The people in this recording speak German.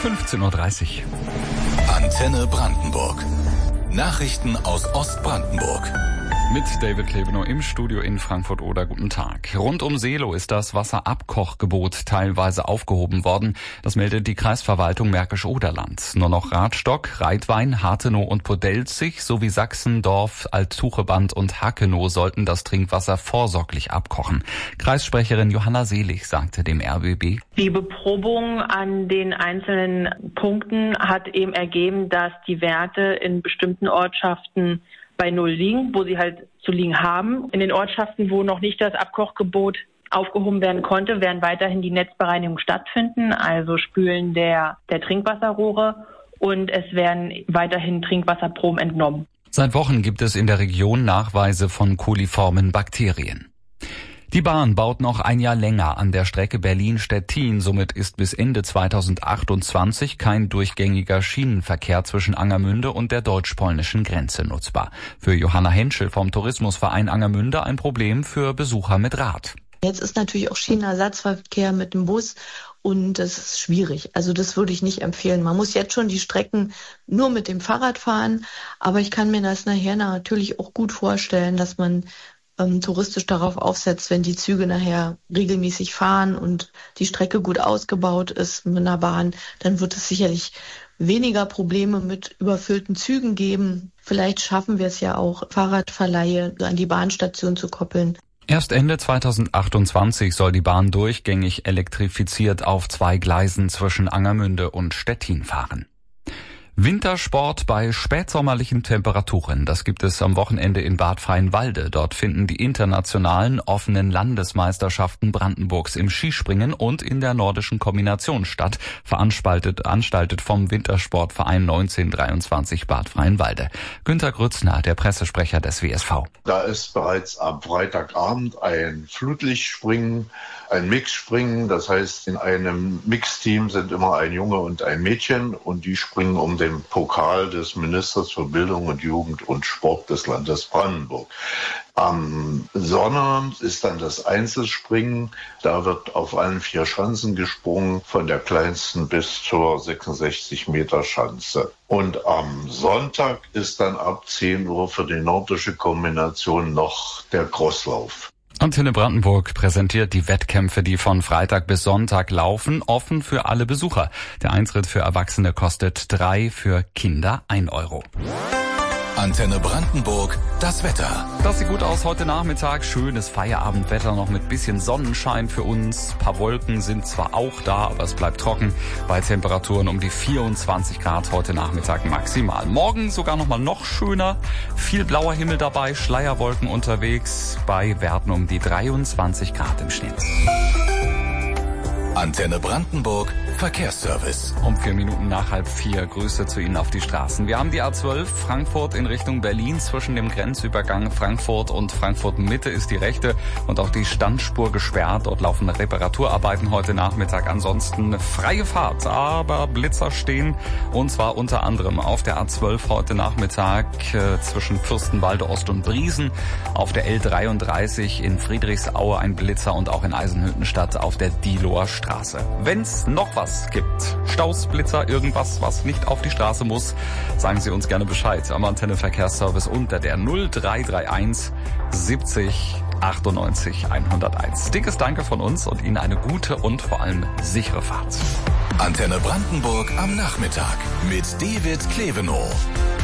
15:30 Uhr. Antenne Brandenburg. Nachrichten aus Ostbrandenburg. Mit David Klebenow im Studio in Frankfurt-Oder. Guten Tag. Rund um Seelow ist das Wasserabkochgebot teilweise aufgehoben worden. Das meldet die Kreisverwaltung Märkisch-Oderland. Nur noch Radstock, Reitwein, Harthenow und Podelzig sowie Sachsendorf, Alttucheband und Hakenow sollten das Trinkwasser vorsorglich abkochen. Kreissprecherin Johanna Selig sagte dem RBB: Die Beprobung an den einzelnen Punkten hat eben ergeben, dass die Werte in bestimmten Ortschaften bei 0 liegen, wo sie halt zu liegen haben. In den Ortschaften, wo noch nicht das Abkochgebot aufgehoben werden konnte, werden weiterhin die Netzbereinigung stattfinden, also Spülen der Trinkwasserrohre, und es werden weiterhin Trinkwasserproben entnommen. Seit Wochen gibt es in der Region Nachweise von koliformen Bakterien. Die Bahn baut noch ein Jahr länger an der Strecke Berlin-Stettin. Somit ist bis Ende 2028 kein durchgängiger Schienenverkehr zwischen Angermünde und der deutsch-polnischen Grenze nutzbar. Für Johanna Henschel vom Tourismusverein Angermünde ein Problem für Besucher mit Rad. Jetzt ist natürlich auch Schienenersatzverkehr mit dem Bus und das ist schwierig. Also das würde ich nicht empfehlen. Man muss jetzt schon die Strecken nur mit dem Fahrrad fahren, aber ich kann mir das nachher natürlich auch gut vorstellen, dass man touristisch darauf aufsetzt, wenn die Züge nachher regelmäßig fahren und die Strecke gut ausgebaut ist mit einer Bahn, dann wird es sicherlich weniger Probleme mit überfüllten Zügen geben. Vielleicht schaffen wir es ja auch, Fahrradverleihe an die Bahnstation zu koppeln. Erst Ende 2028 soll die Bahn durchgängig elektrifiziert auf 2 Gleisen zwischen Angermünde und Stettin fahren. Wintersport bei spätsommerlichen Temperaturen. Das gibt es am Wochenende in Bad Freienwalde. Dort finden die internationalen offenen Landesmeisterschaften Brandenburgs im Skispringen und in der nordischen Kombination statt, veranstaltet vom Wintersportverein 1923 Bad Freienwalde. Günter Grützner, der Pressesprecher des WSV. Da ist bereits am Freitagabend ein Flutlichtspringen, ein Mixspringen. Das heißt, in einem Mixteam sind immer ein Junge und ein Mädchen und die springen um den Pokal des Ministers für Bildung und Jugend und Sport des Landes Brandenburg. Am Sonnabend ist dann das Einzelspringen. Da wird auf allen 4 Schanzen gesprungen, von der kleinsten bis zur 66 Meter Schanze. Und am Sonntag ist dann ab 10 Uhr für die nordische Kombination noch der Crosslauf. Antenne Brandenburg präsentiert die Wettkämpfe, die von Freitag bis Sonntag laufen, offen für alle Besucher. Der Eintritt für Erwachsene kostet 3, für Kinder 1 Euro. Antenne Brandenburg, das Wetter. Das sieht gut aus heute Nachmittag. Schönes Feierabendwetter noch mit bisschen Sonnenschein für uns. Ein paar Wolken sind zwar auch da, aber es bleibt trocken. Bei Temperaturen um die 24 Grad heute Nachmittag maximal. Morgen sogar noch schöner. Viel blauer Himmel dabei, Schleierwolken unterwegs. Bei Werten um die 23 Grad im Schnitt. Antenne Brandenburg, Verkehrsservice. Um 4 Minuten nach 3:30 Grüße zu Ihnen auf die Straßen. Wir haben die A12 Frankfurt in Richtung Berlin. Zwischen dem Grenzübergang Frankfurt und Frankfurt Mitte ist die rechte und auch die Standspur gesperrt. Dort laufen Reparaturarbeiten heute Nachmittag. Ansonsten freie Fahrt, aber Blitzer stehen. Und zwar unter anderem auf der A12 heute Nachmittag zwischen Fürstenwalde Ost und Briesen. Auf der L33 in Friedrichsaue ein Blitzer und auch in Eisenhüttenstadt auf der Diehloer Straße. Wenn's noch was gibt, Staus, Blitzer, irgendwas, was nicht auf die Straße muss, sagen Sie uns gerne Bescheid am Antenne Verkehrsservice unter der 0331 70 98 101. Dickes Danke von uns und Ihnen eine gute und vor allem sichere Fahrt. Antenne Brandenburg am Nachmittag mit David Klebenow.